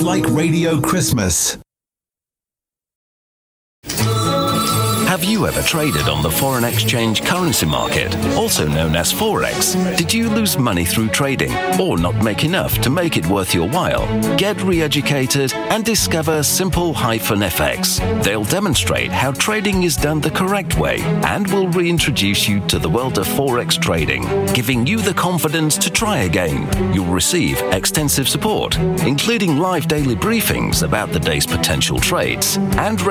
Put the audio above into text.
Like Radio Christmas. Have you ever traded on the foreign exchange currency market, also known as Forex? Did you lose money through trading or not make enough to make it worth your while? Get re-educated and discover Simple-FX. They'll demonstrate how trading is done the correct way and will reintroduce you to the world of Forex trading, giving you the confidence to try again. You'll receive extensive support, including live daily briefings about the day's potential trades and